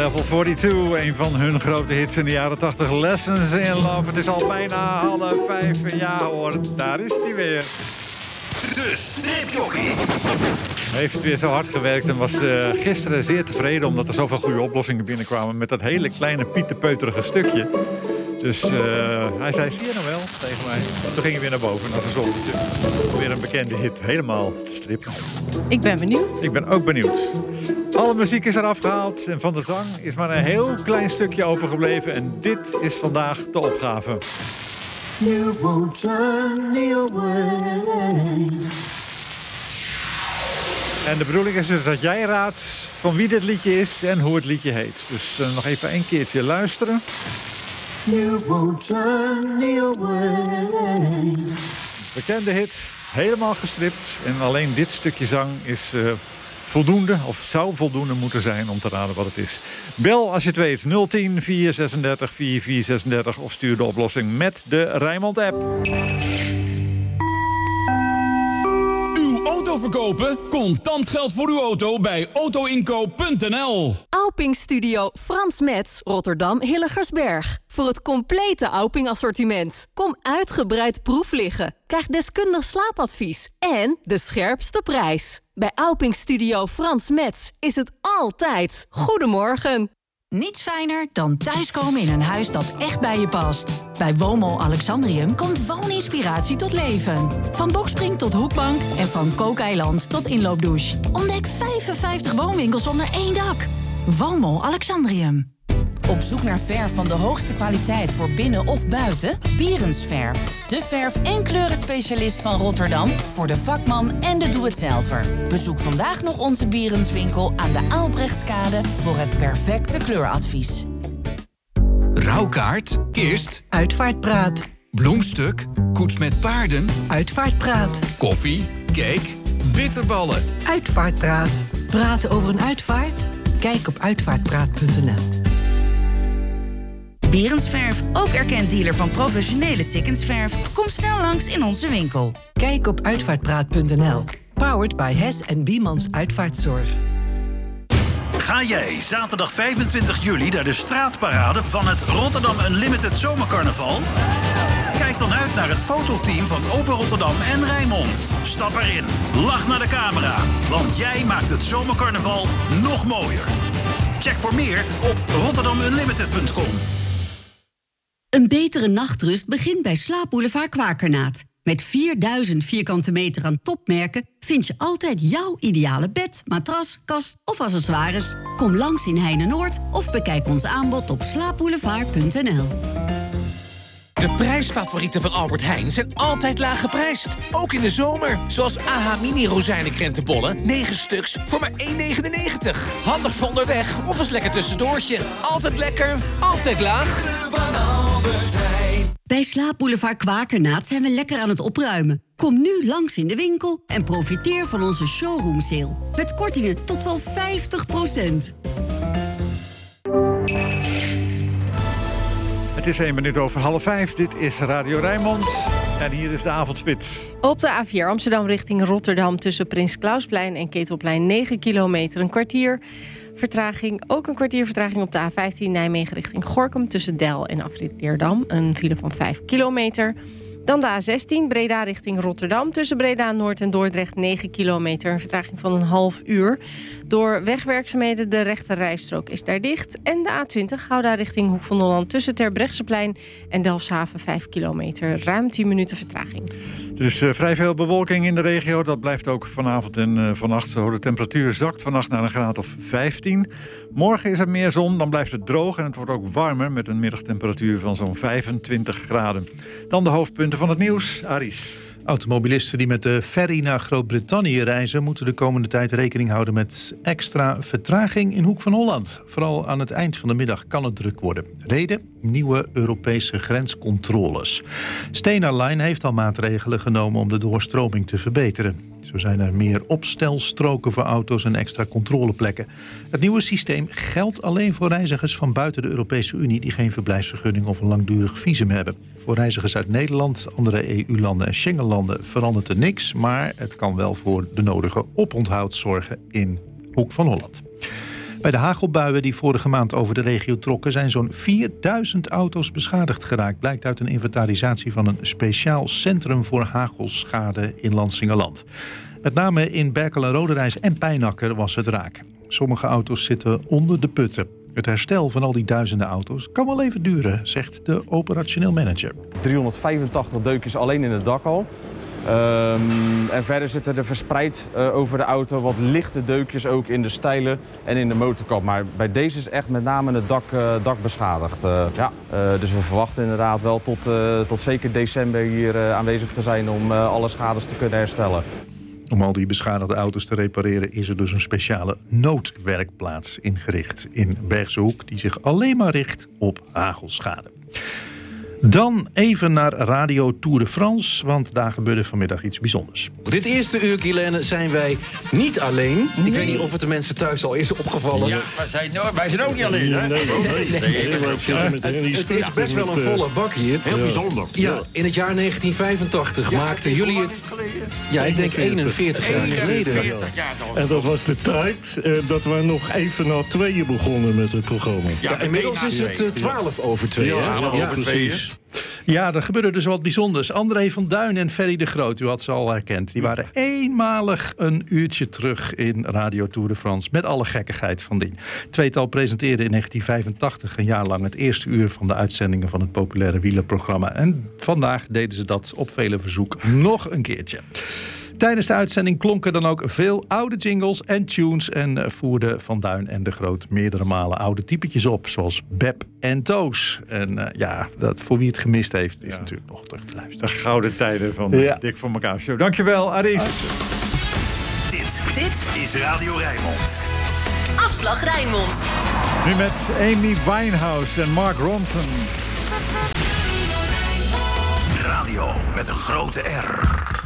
Level 42, een van hun grote hits in de jaren 80. Lessons in Love. Het is al bijna 4:30. En ja hoor, daar is hij weer. De stripjockey. Heeft weer zo hard gewerkt en was gisteren zeer tevreden... omdat er zoveel goede oplossingen binnenkwamen... met dat hele kleine pieterpeuterige stukje. Dus hij zei, zie je nou wel, tegen mij. Toen ging hij weer naar boven, naar zijn zonnetje. Weer een bekende hit, helemaal strip. Ik ben benieuwd. Ik ben ook benieuwd. Alle muziek is eraf gehaald en van de zang is maar een heel klein stukje overgebleven. En dit is vandaag de opgave. You won't turn me away. En de bedoeling is dus dat jij raadt van wie dit liedje is en hoe het liedje heet. Dus nog even een keertje luisteren. You won't turn me away. Bekende hit, helemaal gestript. En alleen dit stukje zang is voldoende, of zou voldoende moeten zijn om te raden wat het is. Bel als je het weet, 010 436 4436 of stuur de oplossing met de Rijnmond-app. Auto verkopen? Contant geld voor uw auto bij autoinkoop.nl. Auping Studio Frans Metz, Rotterdam Hilligersberg. Voor het complete Auping assortiment. Kom uitgebreid proef liggen. Krijg deskundig slaapadvies en de scherpste prijs. Bij Auping Studio Frans Metz is het altijd goedemorgen. Niets fijner dan thuiskomen in een huis dat echt bij je past. Bij Woonmol Alexandrium komt wooninspiratie tot leven. Van bokspring tot hoekbank en van kookeiland tot inloopdouche. Ontdek 55 woonwinkels onder één dak. Woonmol Alexandrium. Op zoek naar verf van de hoogste kwaliteit voor binnen of buiten? Bierensverf. De verf- en kleurenspecialist van Rotterdam voor de vakman en de doe-het-zelver. Bezoek vandaag nog onze Bierenswinkel aan de Aalbrechtskade voor het perfecte kleuradvies. Rouwkaart, kist, Uitvaartpraat. bloemstuk, koets met paarden, Uitvaartpraat. koffie, cake, bitterballen. Uitvaartpraat. Praten over een uitvaart? Kijk op uitvaartpraat.nl. Bierensverf, ook erkend dealer van professionele Sikkensverf. Kom snel langs in onze winkel. Kijk op uitvaartpraat.nl. Powered by Hess en Biemans Uitvaartzorg. Ga jij zaterdag 25 juli naar de straatparade van het Rotterdam Unlimited Zomercarnaval? Kijk dan uit naar het fototeam van Open Rotterdam en Rijnmond. Stap erin, lach naar de camera, want jij maakt het Zomercarnaval nog mooier. Check voor meer op rotterdamunlimited.com. Een betere nachtrust begint bij Slaapboulevard Kwakernaat. Met 4000 vierkante meter aan topmerken vind je altijd jouw ideale bed, matras, kast of accessoires. Kom langs in Heine-Noord of bekijk ons aanbod op slaapboulevard.nl. De prijsfavorieten van Albert Heijn zijn altijd laag geprijsd. Ook in de zomer. Zoals AH Mini rozijnenkrentenbollen. 9 stuks voor maar €1,99. Handig voor onderweg of als lekker tussendoortje. Altijd lekker, altijd laag. Bij Slaapboulevard Kwakernaat zijn we lekker aan het opruimen. Kom nu langs in de winkel en profiteer van onze showroom sale. Met kortingen tot wel 50%. Het is 1 minuut over 4:30. Dit is Radio Rijnmond. En hier is de avondspits. Op de A4 Amsterdam richting Rotterdam tussen Prins Klausplein en Ketelplein 9 kilometer, een kwartier vertraging. Ook een kwartier vertraging op de A15 Nijmegen richting Gorinchem tussen Deil en Afrit Leerdam. Een file van 5 kilometer. Dan de A16 Breda richting Rotterdam. Tussen Breda Noord en Dordrecht 9 kilometer. Een vertraging van een half uur. Door wegwerkzaamheden de rechte rijstrook is daar dicht. En de A20 Gouda richting Hoek van Holland. Tussen Terbrechtseplein en Delfshaven 5 kilometer. Ruim 10 minuten vertraging. Er is vrij veel bewolking in de regio. Dat blijft ook vanavond en vannacht zo. De temperatuur zakt vannacht naar een graad of 15. Morgen is er meer zon, dan blijft het droog en het wordt ook warmer met een middagtemperatuur van zo'n 25 graden. Dan de hoofdpunten van het nieuws. Aris. Automobilisten die met de ferry naar Groot-Brittannië reizen moeten de komende tijd rekening houden met extra vertraging in Hoek van Holland. Vooral aan het eind van de middag kan het druk worden. Reden? Nieuwe Europese grenscontroles. Stena Line heeft al maatregelen genomen om de doorstroming te verbeteren. Zo zijn er meer opstelstroken voor auto's en extra controleplekken. Het nieuwe systeem geldt alleen voor reizigers van buiten de Europese Unie die geen verblijfsvergunning of een langdurig visum hebben. Voor reizigers uit Nederland, andere EU-landen en Schengenlanden verandert er niks, maar het kan wel voor de nodige oponthoud zorgen in Hoek van Holland. Bij de hagelbuien die vorige maand over de regio trokken zijn zo'n 4000 auto's beschadigd geraakt. Blijkt uit een inventarisatie van een speciaal centrum voor hagelschade in Lansingerland. Met name in Berkel en Roderijs en Pijnakker was het raak. Sommige auto's zitten onder de putten. Het herstel van al die duizenden auto's kan wel even duren, zegt de operationeel manager. 385 deukjes alleen in het dak al. En verder zitten er verspreid over de auto wat lichte deukjes ook in de stijlen en in de motorkap. Maar bij deze is echt met name het dak beschadigd. Dus we verwachten inderdaad wel tot zeker december hier aanwezig te zijn om alle schades te kunnen herstellen. Om al die beschadigde auto's te repareren is er dus een speciale noodwerkplaats ingericht in Bergse Hoek die zich alleen maar richt op hagelschade. Dan even naar Radio Tour de France, want daar gebeurde vanmiddag iets bijzonders. Dit eerste uur, Guilaine, zijn wij niet alleen. Nee. Ik weet niet of het de mensen thuis al is opgevallen. Ja, wij zijn ook niet alleen, hè? Het is best wel een volle bak hier. Heel bijzonder. Ja, in het jaar 1985 maakten jullie het... Ja, ik denk 41 jaar geleden. En dat was de tijd dat we nog even na 2 begonnen met het programma. Ja, inmiddels is het 12 over 2. Ja, precies. Ja, er gebeurde dus wat bijzonders. André van Duin en Ferry de Groot, u had ze al herkend. Die waren eenmalig een uurtje terug in Radio Tour de France. Met alle gekkigheid van dien. Tweetal presenteerde in 1985 een jaar lang het eerste uur van de uitzendingen van het populaire wielerprogramma. En vandaag deden ze dat op vele verzoek nog een keertje. Tijdens de uitzending klonken dan ook veel oude jingles en tunes en voerden Van Duin en de Groot meerdere malen oude typetjes op, zoals Beb en Toos. En dat voor wie het gemist heeft, is natuurlijk nog terug te luisteren. De gouden tijden van Dik voor elkaar show. Dankjewel, Aris. Dit is Radio Rijnmond. Afslag Rijnmond. Nu met Amy Winehouse en Mark Ronson. Radio met een grote R.